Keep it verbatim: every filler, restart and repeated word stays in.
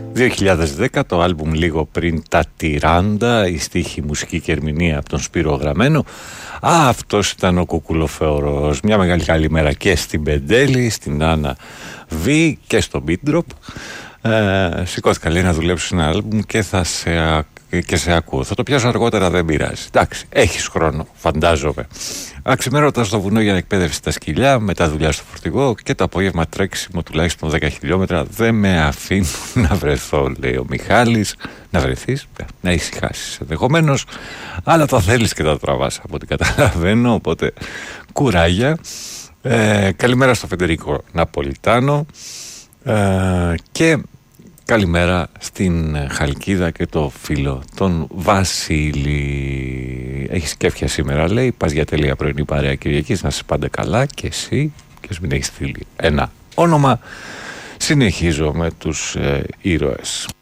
δύο χιλιάδες δέκα, το άλμπουμ λίγο πριν τα τριάντα, η στίχη, μουσική και ερμηνεία από τον Σπύρο Γραμμένο. Α, αυτός ήταν ο Κουκουλοφεωρός. Μια μεγάλη καλημέρα και στην Πεντέλη, στην Άννα Β και στο Beat Drop. Ε, σηκώθηκα, λέει, να δουλέψω σε ένα άλμπουμ και θα σε, και σε ακούω. Θα το πιάσω αργότερα, δεν πειράζει. Εντάξει, έχεις χρόνο, φαντάζομαι. Αξιμέρωτα στο βουνό για να εκπαίδευση τα σκυλιά, μετά δουλειά στο φορτηγό και το απόγευμα τρέξιμο τουλάχιστον δέκα χιλιόμετρα. Δεν με αφήνουν να βρεθώ, λέει ο Μιχάλης. Να βρεθείς, να ησυχάσεις ενδεχομένως, αλλά τα θέλεις και τα τραβάς από ό,τι καταλαβαίνω. Οπότε κουράγια. Ε, καλημέρα στο Φεντερίκο Ναπολιτάνο ε, και καλημέρα στην Χαλκίδα και το φίλο τον Βασίλη. Έχεις κέφια σήμερα, λέει. Πας για τέλεια πρωινή παρέα Κυριακής, να είσαι πάντα καλά και εσύ, και ας μην έχεις στείλει ένα όνομα. Συνεχίζω με τους ε, ήρωες.